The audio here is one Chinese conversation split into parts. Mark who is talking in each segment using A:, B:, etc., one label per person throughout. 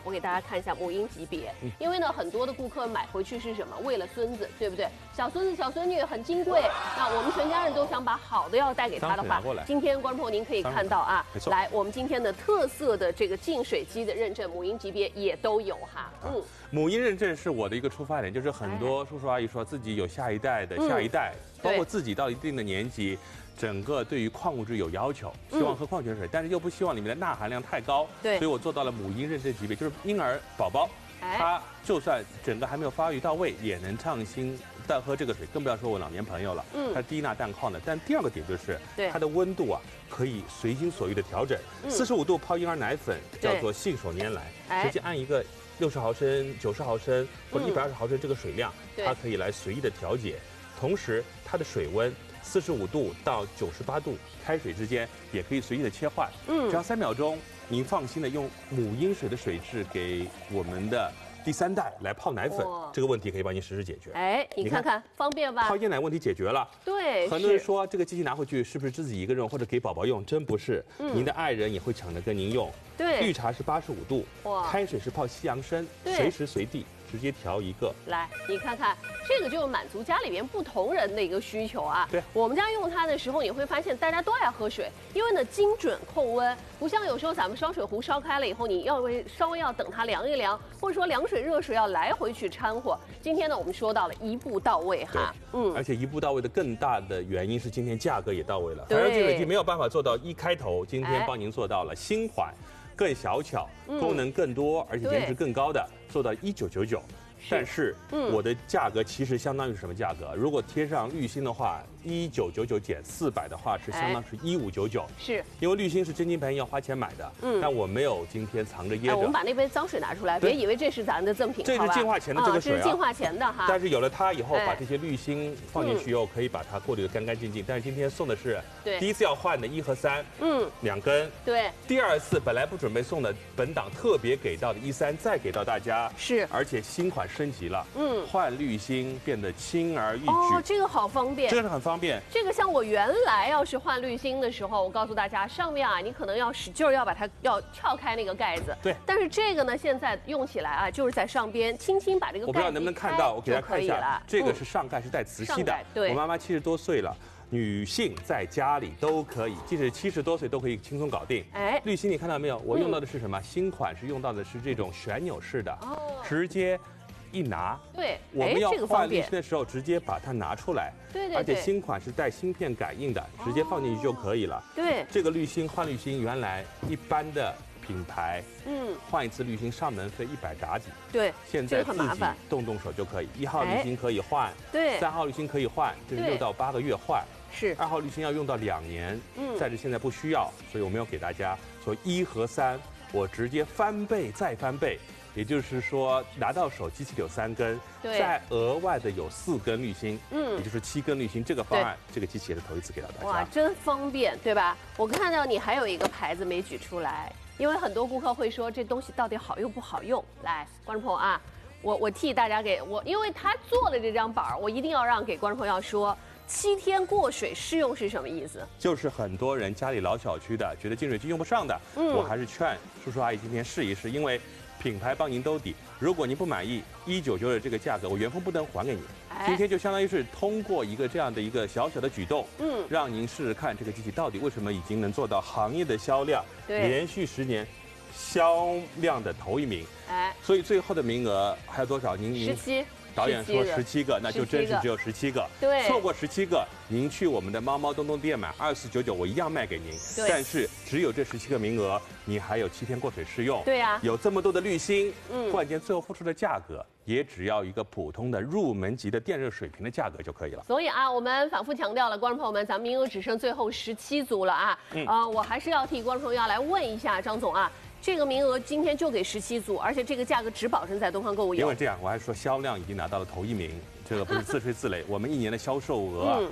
A: 我给大家看一下母婴级别，因为呢，很多的顾客买回去是什么？为了孙子，对不对？小孙子、小孙女很金贵，那我们全家人都想把好的要带给他的话，今天观众朋友您可以看到啊，来，我们今天的特色的这个净水机的认证，母婴级别也都有哈。
B: 母婴认证是我的一个出发点，就是很多叔叔阿姨说自己有下一代的下一代，包括自己到一定的年纪。整个对于矿物质有要求，希望喝矿泉水，但是又不希望里面的钠含量太高，
A: 对，
B: 所以我做到了母婴认证级别，就是婴儿宝宝，他就算整个还没有发育到位，也能畅心的喝这个水，更不要说我老年朋友了，它是低钠淡矿的。但第二个点就是它的温度啊，可以随心所欲的调整，45度泡婴儿奶粉叫做信手拈来，直接按一个60毫升、90毫升或者120毫升这个水量，它可以来随意的调节，同时它的水温。45度到98度，开水之间也可以随意的切换，只要3秒钟，您放心的用母婴水的水质给我们的第3代来泡奶粉，这个问题可以帮您实时解决。
A: 哎，你看看方便吧？
B: 泡椰奶问题解决了。
A: 对，
B: 很多人说这个机器拿回去是不是自己一个人用或者给宝宝用？真不是，您的爱人也会抢着跟您用。
A: 对，
B: 绿茶是85度，开水是泡西洋参，随时随地。直接调一个，
A: 来，你看看，这个就满足家里边不同人的一个需求啊。
B: 对，
A: 我们家用它的时候，你会发现大家都爱喝水，因为呢精准控温，不像有时候咱们烧水壶烧开了以后，你稍微要等它凉一凉，或者说凉水热水要来回去掺和。今天呢，我们说到了一步到位哈，
B: 而且一步到位的更大的原因是今天价格也到位了。反正净水机没有办法做到一开头，今天帮您做到了新款。更小巧，功能更多，而且颜值更高的，做到1999。但是我的价格其实相当于是什么价格？如果贴上滤芯的话，1999减400的话是相当是1599。
A: 是，
B: 因为滤芯是真金白银要花钱买的。但我没有今天藏着掖着。
A: 我们把那杯脏水拿出来，别以为这是咱的赠品。
B: 这是净化前的这个水啊，
A: 这是净化前的哈。
B: 但是有了它以后，把这些滤芯放进去以后，可以把它过滤得干干净净。但是今天送的是第一次要换的1和3，2根。
A: 对。
B: 第二次本来不准备送的，本档特别给到的1、3再给到大家。
A: 是。
B: 而且新款升级了，换滤芯变得轻而易举。
A: 哦，这个好方便。
B: 这个是很方便。
A: 这个像我原来要是换滤芯的时候，我告诉大家，上面啊，你可能要使劲要把它要撬开那个盖子。
B: 对。
A: 但是这个呢，现在用起来啊，就是在上边轻轻把这个盖子
B: 我不知道能不能看到，我给大家看一下，这个是上盖是带磁吸的。
A: 对。
B: 我妈妈70多岁了。女性在家里都可以，即使70多岁都可以轻松搞定。哎，滤芯你看到没有？我用到的是什么？新款是用到的是这种旋钮式的，直接一拿。
A: 对，
B: 我们要换滤芯的时候，直接把它拿出来。
A: 对。
B: 而且新款是带芯片感应的，直接放进去就可以了。
A: 对。
B: 这个滤芯换滤芯，原来一般的品牌，换一次滤芯上门费100打底。
A: 对。
B: 现在自己动手就可以。1号滤芯可以换，对，3号滤芯可以换，这是6到8个月换。
A: 是
B: 2号滤芯要用到2年，但是现在不需要，所以我们要给大家说1和3，我直接翻倍再翻倍，也就是说拿到手机器里有3根，再额外的有4根滤芯，也就是7根滤芯。这个方案，这个机器也是头一次给到大家。
A: 哇，真方便，对吧？我看到你还有一个牌子没举出来，因为很多顾客会说这东西到底好用不好用。来，观众朋友啊，我替大家因为他做了这张板，我一定要让给观众朋友说。7天过水试用是什么意思？
B: 就是很多人家里老小区的，觉得净水机用不上的，我还是劝叔叔阿姨今天试一试，因为品牌帮您兜底。如果您不满意199的这个价格，我原封不动还给你。今天就相当于是通过一个这样的一个小小的举动，让您试试看这个机器到底为什么已经能做到行业的销量，连续10年销量的头1名。所以最后的名额还有多少？您
A: 17。
B: 导演说17个，那就真是只有17个。
A: 对，
B: 错过17个，您去我们的猫猫东东店买2499，我一样卖给您。但是只有这17个名额，你还有7天过水试用。
A: 对呀，
B: 有这么多的滤芯，关键最后付出的价格也只要一个普通的入门级的电热水瓶的价格就可以了。
A: 所以啊，我们反复强调了，观众朋友们，咱们名额只剩最后17组了啊。我还是要替观众朋友来问一下张总啊。这个名额今天就给17组，而且这个价格只保证在东方购物有。
B: 因为这样，我还说销量已经拿到了头1名，这个不是自吹自擂。我们1年的销售额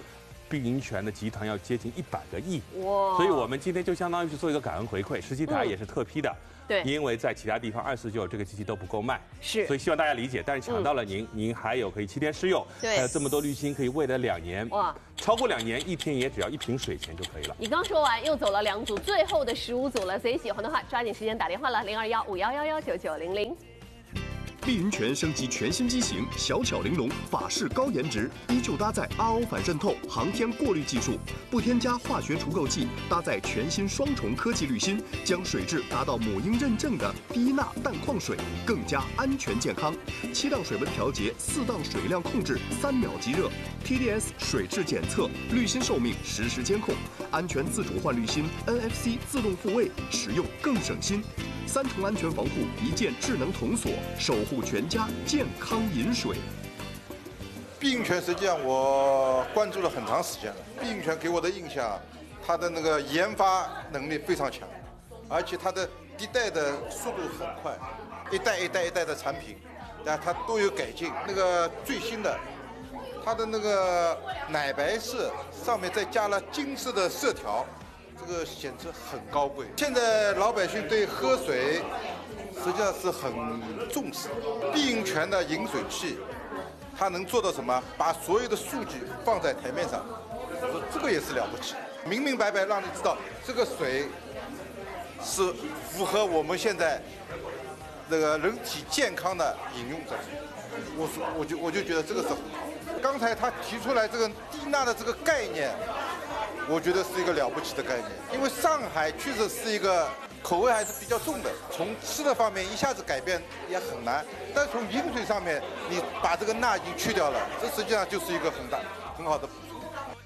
B: 碧云泉的集团要接近100个亿。哇！所以我们今天就相当于是做一个感恩回馈，17台也是特批的。对，因为在其他地方249这个机器都不够卖，是，所以希望大家理解。但是抢到了您，您还有可以7天试用，对，还有这么多滤芯可以未来2年，哇，超过2年1天也只要1瓶水钱就可以了。
A: 你刚说完又走了2组，最后的15组了，谁喜欢的话抓紧时间打电话了，021511199900。
C: 碧云泉升级全新机型，小巧玲珑，法式高颜值，依旧搭载 RO 反渗透航天过滤技术，不添加化学除垢剂，搭载全新双重科技滤芯，将水质达到母婴认证的低钠淡矿水，更加安全健康。7档水温调节，4档水量控制，3秒即热 ，TDS 水质检测，滤芯寿命实时监控，安全自主换滤芯 ，NFC 自动复位，使用更省心。3重安全防护，一键智能童锁，守护全家健康饮水。
D: 碧云泉实际上我关注了很长时间了。碧云泉给我的印象，它的那个研发能力非常强，而且它的一代的速度很快，一代的产品，但它都有改进。那个最新的，它的那个奶白色上面再加了金色的色条。这个显得很高贵。现在老百姓对喝水实际上是很重视。碧云泉的饮水器，它能做到什么？把所有的数据放在台面上，我说这个也是了不起，明明白白让你知道这个水是符合我们现在这个人体健康的饮用者。我就觉得这个是很好。刚才他提出来这个低钠的这个概念。我觉得是一个了不起的概念，因为上海确实是一个口味还是比较重的，从吃的方面一下子改变也很难，但从饮水上面，你把这个钠已经去掉了，这实际上就是一个很好的补充。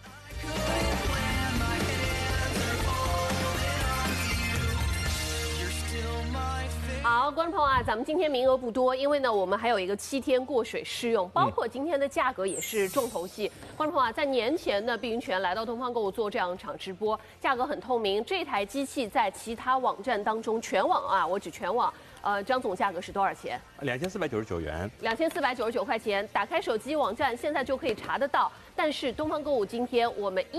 A: 好，观众朋友啊，咱们今天名额不多，因为呢，我们还有一个7天过水试用，包括今天的价格也是重头戏。观众朋友啊，在年前呢，碧云泉来到东方购物做这样一场直播，价格很透明。这台机器在其他网站当中，全网啊，我指全网。张总，价格是多少钱
B: ？2499元
A: ，2499块钱。打开手机网站，现在就可以查得到。但是东方购物今天我们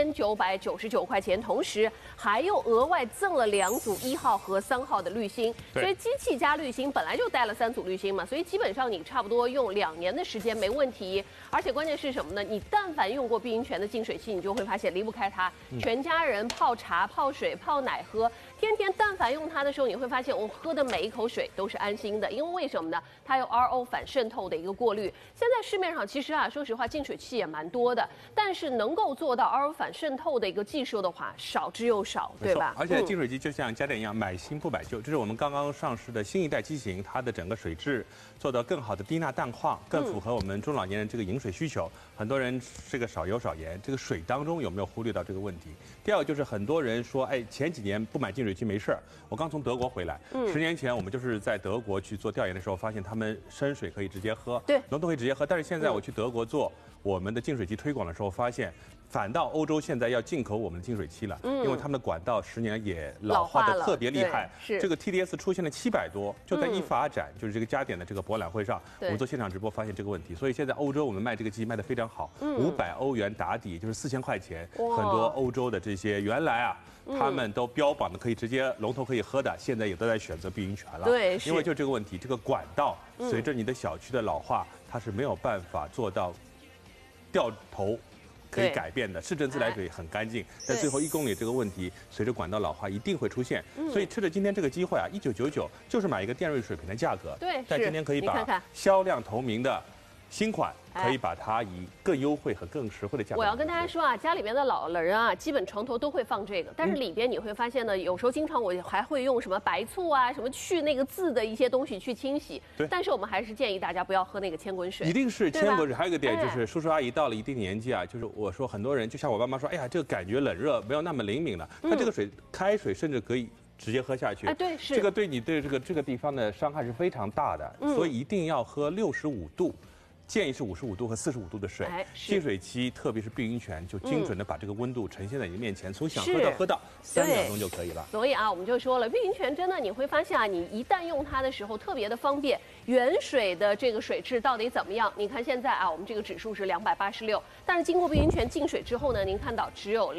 A: 1999块钱，同时还又额外赠了2组1号和3号的滤芯。所以机器加滤芯本来就带了3组滤芯嘛，所以基本上你差不多用2年的时间没问题。而且关键是什么呢？你但凡用过碧云泉的净水器，你就会发现离不开它。全家人泡茶、泡水、泡奶喝。天天但凡用它的时候，你会发现我喝的每一口水都是安心的，因为为什么呢？它有 RO 反渗透的一个过滤。现在市面上其实啊，说实话，净水器也蛮多的，但是能够做到 RO 反渗透的一个技术的话，少之又少，对吧？
B: 而且净水机就像家电一样，买新不买旧，这是我们刚刚上市的新一代机型，它的整个水质做到更好的低钠淡矿，更符合我们中老年人这个饮水需求。很多人这个少油少盐，这个水当中有没有忽略到这个问题？第二个就是很多人说，哎，前几年不买净水器没事儿。我刚从德国回来，10年前我们就是在德国去做调研的时候，发现他们生水可以直接喝，对，浓度可以直接喝。但是现在我去德国做我们的净水器推广的时候，发现反倒欧洲现在要进口我们的净水器了，因为他们的管道10年也老化的特别厉害。这个 TDS 出现了700多，就在法展，就是这个家电的这个博览会上，我们做现场直播发现这个问题。所以现在欧洲我们卖这个机卖得非常好，500欧元打底，就是4000块钱。很多欧洲的这些原来啊。他们都标榜的可以直接龙头可以喝的，现在也都在选择碧云泉了。对，因为就这个问题，这个管道随着你的小区的老化，它是没有办法做到掉头可以改变的。市政自来水很干净，但最后1公里这个问题，随着管道老化一定会出现。所以趁着今天这个机会啊，1999就是买一个电瑞水平的价格。对，但今天可以把销量同名的新款。可以把它以更优惠和更实惠的价格。
A: 我要跟大家说啊，家里面的老人啊，基本床头都会放这个，但是里边你会发现呢，有时候经常我还会用什么白醋啊，什么去那个渍的一些东西去清洗。对。但是我们还是建议大家不要喝那个千滚水。
B: 一定是千滚水。还有一个点就是，叔叔阿姨到了一定年纪啊，就是我说很多人，就像我爸妈说，哎呀，这个感觉冷热没有那么灵敏了，它这个水开水甚至可以。直接喝下去，对，是这个对你对这个地方的伤害是非常大的，所以一定要喝65度。 建议是55度和45度的水。净水期，特别是碧云泉，就精准的把这个温度呈现在你的面前，从想喝到喝到3秒钟就可以了。
A: 所以啊，我们就说了，碧云泉真的你会发现啊，你一旦用它的时候特别的方便。原水的这个水质到底怎么样？你看现在啊，我们这个指数是286，但是经过碧云泉净水之后呢，您看到只有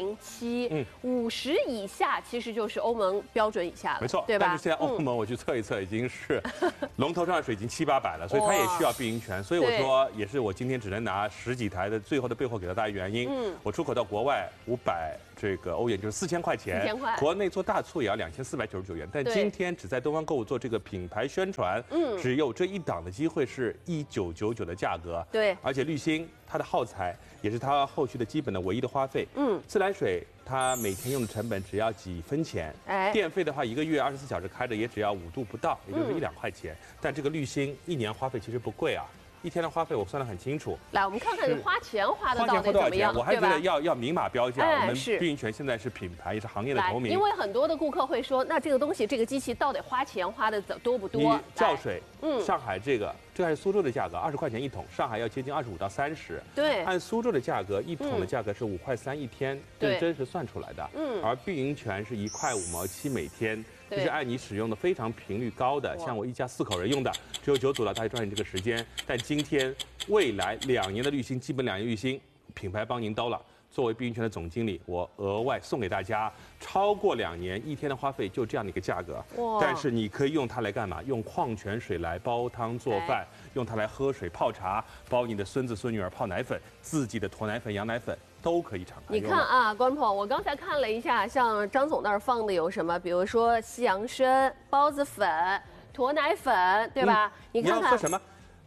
A: 007，50以下其实就是欧盟标准以下了，
B: 没错，
A: 对吧？
B: 但是现在欧盟我去测一测，已经是龙头上的水已经700、800了，所以它也需要碧云泉。所以我说，也是我今天只能拿10几台的最后的备货给到大家原因。我出口到国外500欧元，就是4000块钱，4000块，国内做大促也要2499元。但今天只在东方购物做这个品牌宣传，只有这一档的机会是1999的价格。
A: 对，
B: 而且滤芯它的耗材也是它后续的基本的唯一的花费。自来水它每天用的成本只要几分钱，电费的话1个月24小时开着也只要5度不到，也就是1、2块钱。但这个滤芯1年花费其实不贵啊。1天的花费我算得很清楚。
A: 来，我们看看花钱花的到底怎么样，
B: 我还觉得要明码标价。我们碧云泉现在是品牌，也是行业的头名。
A: 因为很多的顾客会说，那这个东西，这个机器到底花钱花的多不多？
B: 你叫水，上海这还是苏州的价格，20块钱1桶，上海要接近25到30。
A: 对，
B: 按苏州的价格，1桶的价格是5块3一天，这是真实算出来的。而碧云泉是1块5毛7每天。就是按你使用的非常频率高的，像我一家4口人用的，只有9组了，大家抓紧这个时间。但今天未来2年的滤芯，基本2年滤芯，品牌帮您兜了。作为碧云泉的总经理，我额外送给大家超过2年1天的花费，就这样的一个价格。但是你可以用它来干嘛？用矿泉水来煲汤做饭，用它来喝水泡茶，包你的孙子孙女儿泡奶粉，自己的鸵奶粉、羊奶粉。都可以敞开。
A: 你看啊，观众朋友，我刚才看了一下，像张总那儿放的有什么？比如说西洋参、孢子粉、鸵奶粉，对吧？你看看。
B: 你要喝什么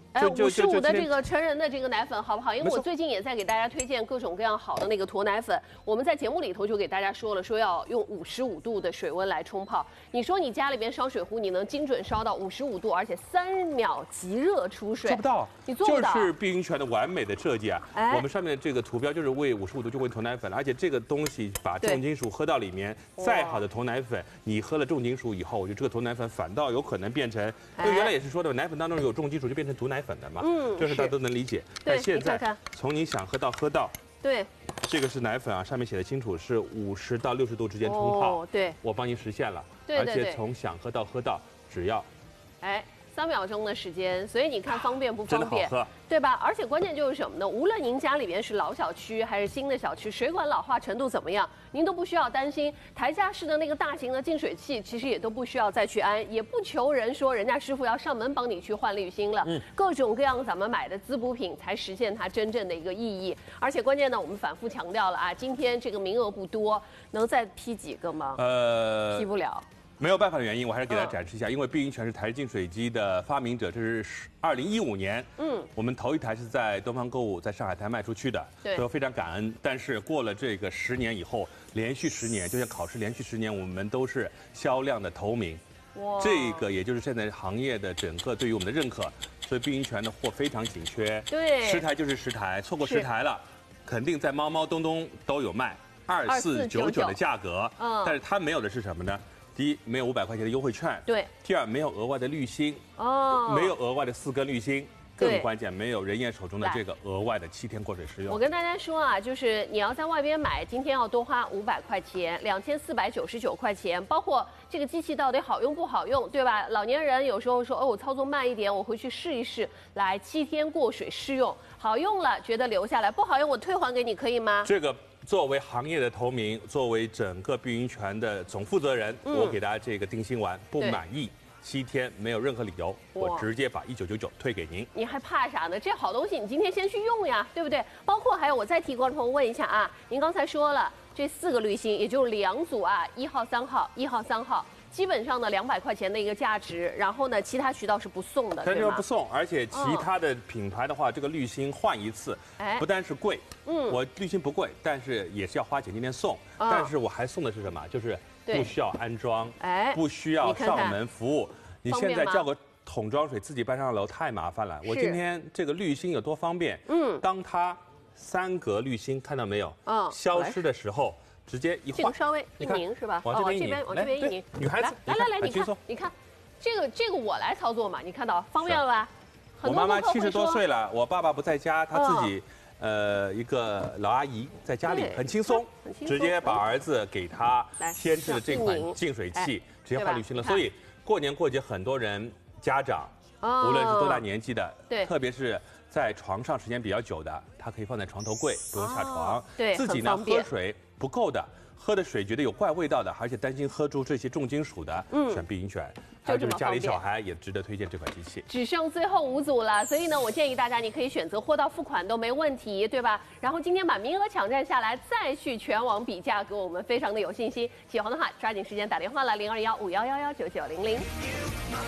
A: ？55的这个成人的这个奶粉好不好？因为我最近也在给大家推荐各种各样好的那个鸵奶粉。我们在节目里头就给大家说了，说要用55度的水温来冲泡。你说你家里边烧水壶，你能精准烧到55度，而且3秒即热出水？
B: 做不到，
A: 你做不到。
B: 就是碧云泉的完美的设计啊！我们上面这个图标就是为55度就为鸵奶粉，而且这个东西把重金属喝到里面，再好的鸵奶粉，你喝了重金属以后，我觉得这个鸵奶粉反倒有可能变成，因为原来也是说的奶粉当中有重金属就变成毒奶粉的嘛。这是大家都能理解。但现在从你想喝到喝到，
A: 对，
B: 这个是奶粉啊，上面写的清楚是50到60度之间冲泡，
A: 对，
B: 我帮您实现了，
A: 而
B: 且从想喝到喝到只要
A: 3秒钟的时间，所以你看方便不方便，
B: 真的好喝，
A: 对吧？而且关键就是什么呢？无论您家里边是老小区还是新的小区，水管老化程度怎么样，您都不需要担心。台架式的那个大型的净水器，其实也都不需要再去安，也不求人说人家师傅要上门帮你去换滤芯了。各种各样咱们买的滋补品才实现它真正的一个意义。而且关键呢，我们反复强调了啊，今天这个名额不多，能再批几个吗？批不了。
B: 没有办法的原因，我还是给大家展示一下，因为碧云泉是台式净水机的发明者，这是2015年，我们头一台是在东方购物在上海滩卖出去的，所以非常感恩。但是过了这个10年以后，连续10年，就像考试连续10年，我们都是销量的头名。这个也就是现在行业的整个对于我们的认可，所以碧云泉的货非常紧缺。
A: 对
B: ，10台就是10台，错过10台了，肯定在猫猫东东都有卖，2499的价格。但是它没有的是什么呢？第一，没有500块钱的优惠券。
A: 对。
B: 第二，没有额外的滤芯。没有额外的4根滤芯。更关键，没有人眼手中的这个额外的7天过水试用。
A: 我跟大家说啊，就是你要在外边买，今天要多花500块钱，2499块钱，包括这个机器到底好用不好用，对吧？老年人有时候说，我操作慢一点，我回去试一试，来7天过水试用，好用了觉得留下来，不好用我退还给你，可以吗？
B: 这个。作为行业的头名，作为整个碧云泉的总负责人，我给大家这个定心丸，不满意7天没有任何理由，我直接把1999退给您。
A: 你还怕啥呢？这好东西你今天先去用呀，对不对？包括还有我再替观众朋友问一下啊，您刚才说了这4个滤芯，也就是2组啊，1号、3号，1号、3号。基本上呢200块钱的一个价值，然后呢其他渠道是不送的，对吗？
B: 不送，而且其他的品牌的话，这个滤芯换一次，不单是贵，我滤芯不贵，但是也是要花钱，今天送，但是我还送的是什么？就是不需要安装，不需要上门服务。你现在叫个桶装水自己搬上楼太麻烦了。我今天这个滤芯有多方便？当它3格滤芯看到没有？消失的时候。直接一换，
A: 稍微一拧是吧？
B: 往这边
A: 一拧，
B: 女孩子
A: 来，你看，这个我来操作嘛，你看到方便了吧？
B: 我妈妈70多岁了，我爸爸不在家，他自己。一个老阿姨在家里很轻松，直接把儿子给他添置了这款净水器，直接换滤芯了。所以过年过节，很多人家长，无论是多大年纪的，特别是在床上时间比较久的，它可以放在床头柜，不用下床。
A: 对，
B: 自己呢喝水不够的，喝的水觉得有怪味道的，而且担心喝出这些重金属的，选碧云泉。还有就是家里小孩也值得推荐这款机器。
A: 只剩最后5组了，所以呢，我建议大家你可以选择货到付款都没问题，对吧？然后今天把名额抢占下来，再去全网比价，给我们非常的有信心。喜欢的话，抓紧时间打电话了，021511199900。